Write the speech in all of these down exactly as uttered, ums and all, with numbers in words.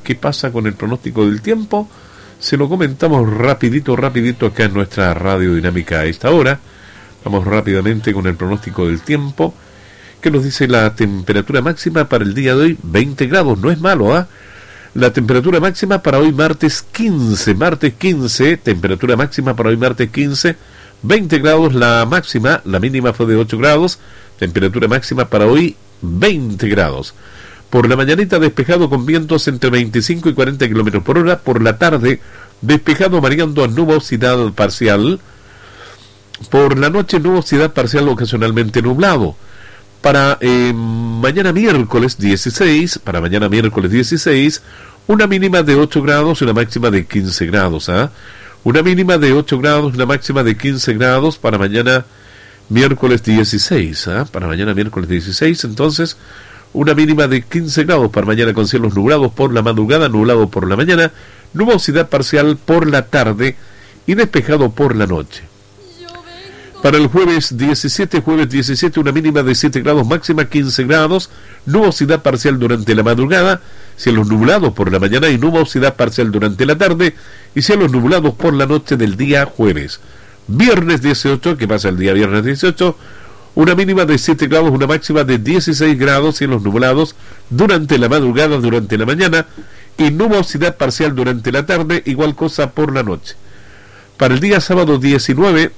qué pasa con el pronóstico del tiempo, se lo comentamos rapidito, rapidito acá en nuestra radio dinámica a esta hora. Vamos rápidamente con el pronóstico del tiempo, que nos dice la temperatura máxima para el día de hoy, veinte grados, no es malo, ¿ah? ¿eh? La temperatura máxima para hoy martes quince, martes quince, temperatura máxima para hoy martes quince, veinte grados la máxima, la mínima fue de ocho grados, temperatura máxima para hoy veinte grados. Por la mañanita despejado con vientos entre veinticinco y cuarenta kilómetros por hora, por la tarde despejado variando a nubosidad parcial, por la noche nubosidad parcial ocasionalmente nublado. Para eh, mañana miércoles dieciséis, para mañana miércoles dieciséis, una mínima de ocho grados y una máxima de quince grados, ¿ah? ¿eh? Una mínima de ocho grados y una máxima de quince grados para mañana miércoles dieciséis, ¿ah? ¿eh? Para mañana miércoles dieciséis, entonces, una mínima de quince grados para mañana con cielos nublados por la madrugada, nublado por la mañana, nubosidad parcial por la tarde y despejado por la noche. Para el jueves diecisiete, jueves diecisiete, una mínima de siete grados, máxima quince grados, nubosidad parcial durante la madrugada, cielos nublados por la mañana y nubosidad parcial durante la tarde, y cielos nublados por la noche del día jueves. Viernes dieciocho, que pasa el día viernes dieciocho, una mínima de siete grados, una máxima de dieciséis grados, cielos nublados durante la madrugada, durante la mañana, y nubosidad parcial durante la tarde, igual cosa por la noche. Para el día sábado diecinueve,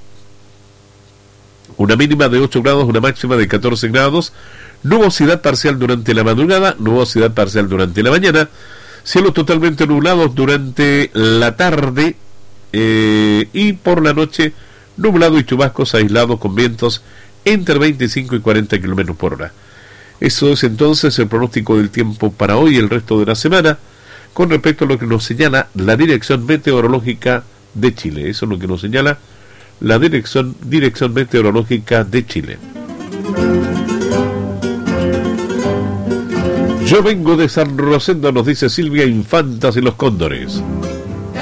una mínima de ocho grados, una máxima de catorce grados, nubosidad parcial durante la madrugada, nubosidad parcial durante la mañana, cielos totalmente nublados durante la tarde eh, y por la noche nublado y chubascos aislados con vientos entre veinticinco y cuarenta kilómetros por hora. Eso es entonces el pronóstico del tiempo para hoy y el resto de la semana con respecto a lo que nos señala la Dirección Meteorológica de Chile. Eso es lo que nos señala la Dirección, Dirección Meteorológica de Chile. Yo vengo de San Rosendo, nos dice Silvia Infantas y los Cóndores.